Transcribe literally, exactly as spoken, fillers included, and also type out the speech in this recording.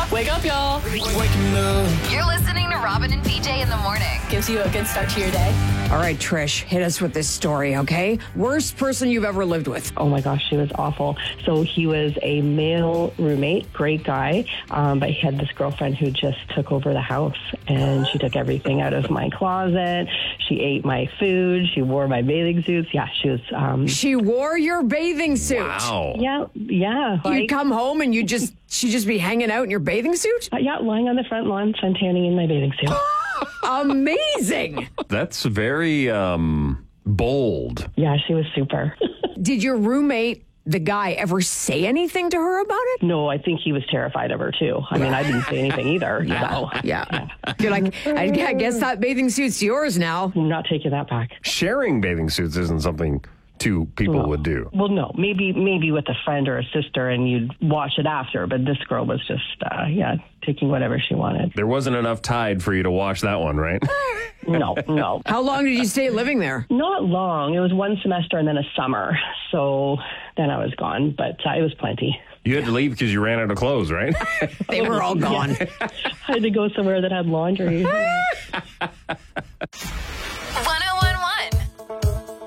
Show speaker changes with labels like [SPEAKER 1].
[SPEAKER 1] Wake up, y'all.
[SPEAKER 2] Waking up.
[SPEAKER 3] You're listening to Robin and P J in the morning.
[SPEAKER 1] Gives you a good start to your day.
[SPEAKER 4] All right, Trish, hit us with this story, okay? Worst person you've ever lived with.
[SPEAKER 5] Oh my gosh, she was awful. So he was a male roommate, great guy, um, but he had this girlfriend who just took over the house, and she took everything out of my closet. She ate my food. She wore my bathing suits. Yeah, she was... Um,
[SPEAKER 4] She wore your bathing suit.
[SPEAKER 6] Wow.
[SPEAKER 5] yeah, yeah.
[SPEAKER 4] You'd
[SPEAKER 5] like-
[SPEAKER 4] come home and you just, she'd just be hanging out in your bathing suit?
[SPEAKER 5] uh, yeah, lying on the front lawn, suntanning in my bathing suit.
[SPEAKER 4] Amazing.
[SPEAKER 6] That's very um, bold.
[SPEAKER 5] Yeah, she was super.
[SPEAKER 4] Did your roommate, the guy, ever say anything to her about it?
[SPEAKER 5] No, I think he was terrified of her, too. I mean, I didn't say anything either. You know.
[SPEAKER 4] Yeah. You're like, I, I guess that bathing suit's yours now.
[SPEAKER 5] I'm not taking that back.
[SPEAKER 6] Sharing bathing suits isn't something two people would do.
[SPEAKER 5] Well, no, maybe maybe with a friend or a sister, and you'd wash it after. But this girl was just, uh, yeah, taking whatever she wanted.
[SPEAKER 6] There wasn't enough Tide for you to wash that one, right?
[SPEAKER 5] No, no.
[SPEAKER 4] How long did you stay living there?
[SPEAKER 5] Not long. It was one semester and then a summer. So then I was gone, but uh, it was plenty.
[SPEAKER 6] You had to leave because you ran out of clothes, right?
[SPEAKER 4] They were all gone.
[SPEAKER 5] I had to go somewhere that had laundry.